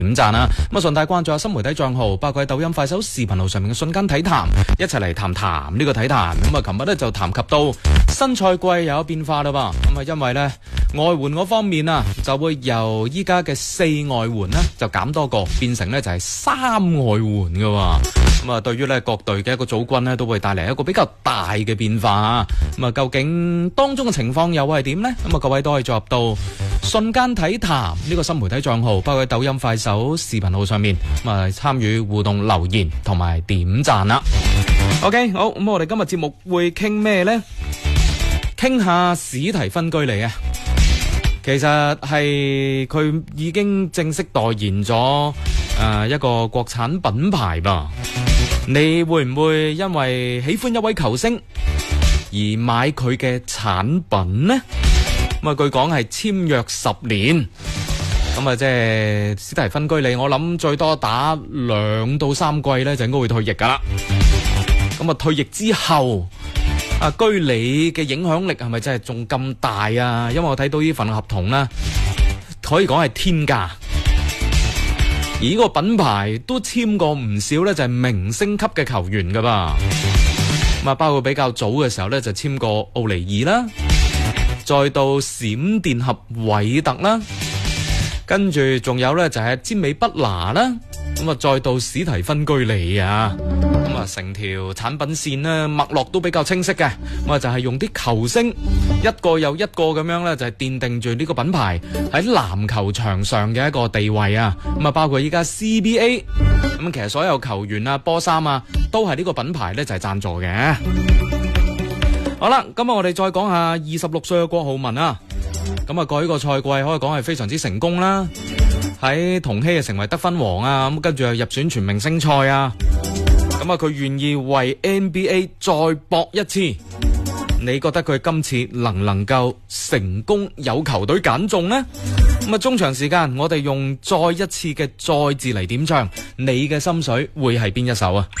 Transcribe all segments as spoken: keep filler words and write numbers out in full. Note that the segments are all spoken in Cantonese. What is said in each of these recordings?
點讚啦。咁啊順帶關注下新媒體賬號，包括喺抖音、快手、視頻號上面嘅瞬間體壇，一齊嚟談談呢個體壇。咁啊，琴日咧就談及到新賽季又有變化啦噃。咁啊，因為咧外援嗰方面啊，就會由依家嘅四外援呢，就減多個，變成咧就係三外援噶。咁啊，對於咧各隊嘅一個組軍呢，都會帶嚟一個比較大嘅變化啊。咁啊，究竟當中嘅情況又會係點呢？咁啊，各位都可以進入到瞬間體壇呢個新媒體賬號，包括喺抖音、快手、視頻號上面咁啊，參與互動留言同埋點讚啦。OK， 好，咁我哋今日節目會傾咩呢？傾下史提芬居里啊。其實係佢已經正式代言咗誒、呃、一個國產品牌吧。你會唔會因為喜歡一位球星而買佢嘅產品呢？咁啊，據講係簽約十年，咁啊，即係史提芬居里，我諗最多打兩到三季咧，就應該會退役噶啦。咁啊，退役之後，啊居里嘅影響力係咪真係仲咁大啊？因為我睇到呢份合同咧，可以講係天價。而呢個品牌都簽過唔少咧，就係明星級嘅球員噶噃。咁啊，包括比較早嘅時候咧，就簽過奧尼爾啦，再到閃電俠韋特啦，跟住仲有咧就係詹美畢拿啦，咁啊再到史提芬居里啊。咁啊，成條產品線呢，脈絡都比較清晰嘅。咁啊，就係用啲球星一個又一個咁樣咧，就係奠定住呢個品牌喺籃球場上嘅一個地位啊。咁啊，包括依家 C B A， 咁其實所有球員啊、波衫啊，都係呢個品牌咧就係贊助嘅。好啦，今日我哋再講下二十六歲嘅郭浩文啊。咁啊，過呢個賽季可以講係非常之成功啦。喺同曦啊成為得分王啊，咁跟住又入選全明星賽啊。咁啊，佢願意為 N B A 再搏一次，你覺得佢今次能唔能夠成功有球隊揀中呢？咁啊，中場時間我哋用再一次嘅再字嚟點唱，你嘅心水會係邊一首啊？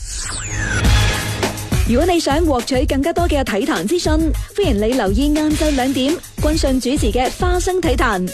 如果你想獲取更加多嘅體壇資訊，歡迎你留意晏晝兩點君信主持嘅花生體壇。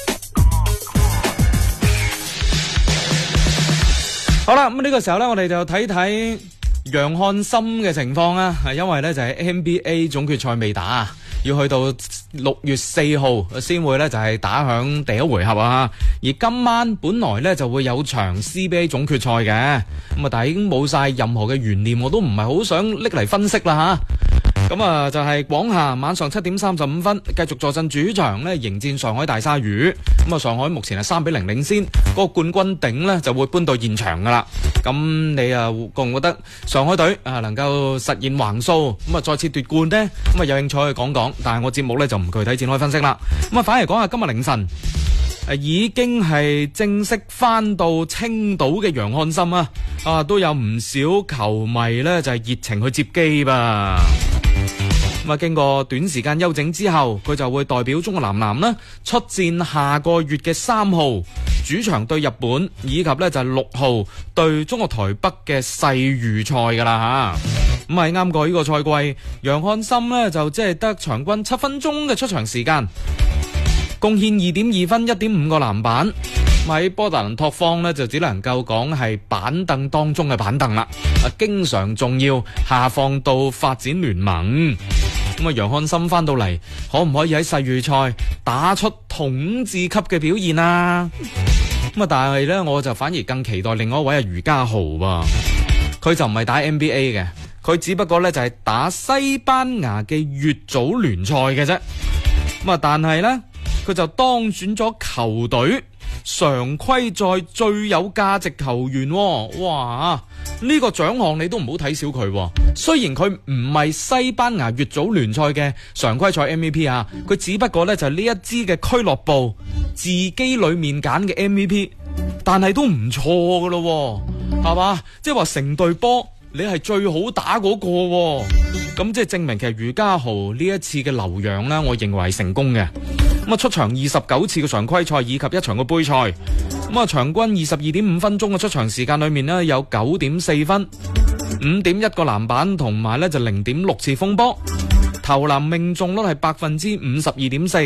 好啦，咁呢個時候呢，我哋就睇睇楊漢森嘅情況啊。係因為呢，就係 N B A 總決賽未打啊，要去到六月四號先會呢，就係打響第一回合啊。而今晚本來呢，就會有場 C B A 總決賽嘅，咁啊，但係已經冇晒任何嘅懸念，我都唔係好想拎嚟分析啦吓。咁啊，就係廣廈晚上七點三十五分繼續坐鎮主場呢，迎戰上海大鯊魚。咁啊，上海目前係三比零領先，嗰個冠軍頂呢就會搬到現場噶啦。咁你啊覺唔覺得上海隊啊能夠實現橫掃，咁啊再次奪冠呢？咁啊有興趣去講講，但係我節目呢就唔具體展開分析啦。咁啊反而講下今日凌晨誒已經係正式翻到青島嘅楊漢森啊，啊都有唔少球迷呢就係熱情去接機吧。咁啊，經過短時間休整之後，佢就會代表中國男籃啦出戰下個月嘅三號主場對日本，以及咧就係六號對中國台北嘅世預賽噶啦吓。咁係啱過呢個賽季，楊漢森呢就即係得場均七分鐘嘅出場時間，貢獻二點二分、一點五個籃板。喺波特蘭拓荒呢，就只能夠講係板凳當中嘅板凳啦，啊，經常仲要下放到發展聯盟。咁啊，楊漢森翻到嚟，可唔可以喺世預賽打出統治級嘅表現啊？咁啊，但係呢，我就反而更期待另外一位係余家豪喎，佢就唔係打 N B A 嘅，佢只不過呢就係打西班牙嘅乙組聯賽嘅啫。咁啊，但係呢，佢就當選咗球隊常規賽最有價值球員喎。哇！呢個獎項你都唔好睇小佢喎。雖然佢唔係西班牙乙組聯賽嘅常規賽 M V P 啊，佢只不過呢就係呢一支嘅俱樂部自己裏面揀嘅 M V P， 但係都唔錯噶咯，係嘛？即係話成隊波你係最好打嗰個喎，咁即係證明其實余家豪呢一次嘅留洋呢，我認為係成功嘅。咁啊，出場二十九次嘅常規賽以及一場嘅杯賽，咁啊，場均二十二點五分鐘嘅出場時間裏面呢，有九點四分、五點一個籃板同埋呢就零點六次鋒波，投籃命中率係百分之五十二點四，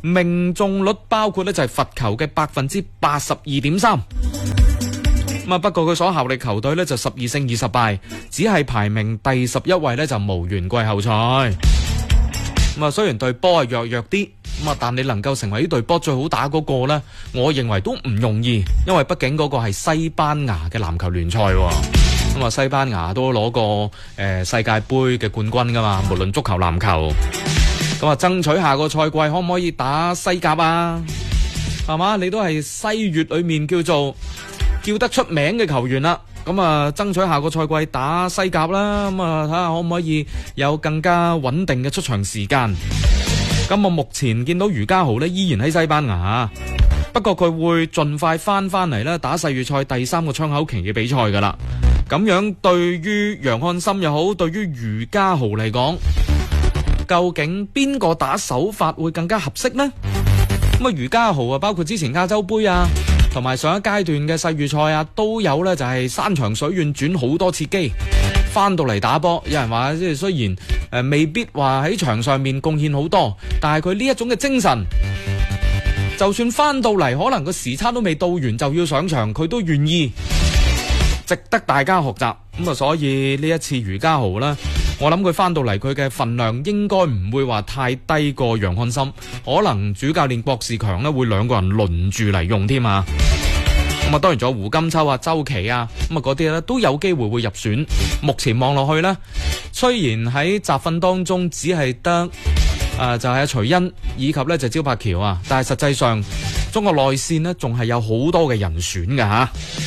命中率包括呢就係罰球嘅百分之八十二點三。咁啊，不過佢所效力球隊呢就十二勝二十敗，只係排名第十一位呢，就無緣季後賽。咁啊，雖然隊波係弱弱啲，咁啊，但你能夠成為呢隊波最好打嗰個呢，我認為都唔容易，因為畢竟嗰個係西班牙嘅籃球聯賽。咁啊，西班牙都攞過誒、呃、世界盃嘅冠軍噶嘛，無論足球、籃球。咁啊，爭取下個賽季可唔可以打西甲啊？係嘛，你都係西乙裏面叫做叫得出名嘅球員啦。咁啊，爭取下個賽季打西甲啦。咁啊，睇下可唔可以有更加穩定嘅出場時間。咁啊，目前見到余嘉豪呢依然喺西班牙，不過佢會盡快翻翻嚟啦，打世預賽第三個窗口期嘅比賽噶啦。咁樣對於楊漢森又好，對於余嘉豪嚟講，究竟邊個打手法會更加合適呢？咁啊，余嘉豪啊，包括之前亞洲杯啊，同埋上一階段嘅世預賽啊，都有呢就係山長水遠轉好多次機翻到嚟打波。有人話即係雖然誒、呃、未必話喺場上面貢獻好多，但係佢呢一種嘅精神，就算翻到嚟可能個時差都未到完就要上場，佢都願意，值得大家學習。咁啊，所以呢一次余嘉豪呢，我諗佢翻到嚟佢嘅份量應該唔會話太低過楊漢森，可能主教練郭士強呢會兩個人輪住嚟用添啊。咁啊，當然仲有胡金秋啊、周琦啊，咁啊嗰啲咧都有機會會入選。目前望落去呢，雖然喺集訓當中只係得誒、呃、就係、是、阿徐欣以及呢就招柏橋啊，但係實際上中國內線呢仲係有好多嘅人選㗎吓。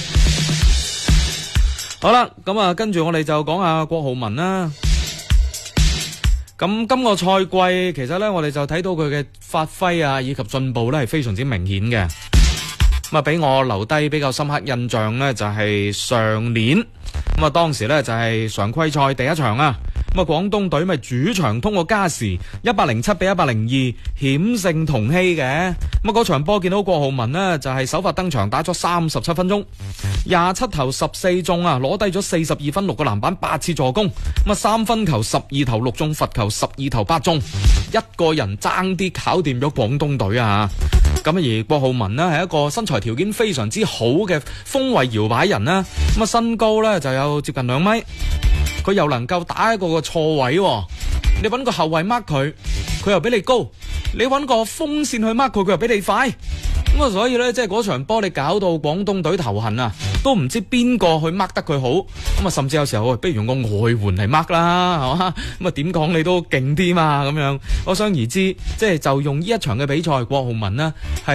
好啦，咁啊，跟住我哋就講下郭浩文啦。咁今個賽季其實呢，我哋就睇到佢嘅發揮啊，以及進步呢係非常之明顯嘅。咁啊，俾我留低比較深刻印象呢，就係上年咁啊，當時呢，就係常規賽第一場啊。咁啊，廣東隊咪主場通過加時一百零七比一百零二險勝同曦嘅。咁啊，嗰場波見到郭浩文呢，就係首發登場打咗三十七分鐘，廿七投十四中啊，攞低咗四十二分、六個籃板、八次助攻。咁啊，三分球十二投六中，罰球十二投八中，一個人爭啲搞掂咗廣東隊啊！咁而郭浩文呢，係一個身材條件非常之好嘅鋒位搖擺人啦。咁啊，身高呢就有接近兩米，佢又能夠打一個個錯位，你揾個後衛 mark 佢，佢又比你高；你揾個鋒線去 mark 佢，佢又比你快。咁啊，所以呢，即係嗰場波你搞到廣東隊頭痕啊，都唔知邊個去 mark 得佢好。咁啊，甚至有時候不如用個外援嚟 mark 啦，係嘛？咁啊，點講你都勁啲嘛，咁樣。可想而知，即係就用呢一場嘅比賽，郭浩文呢係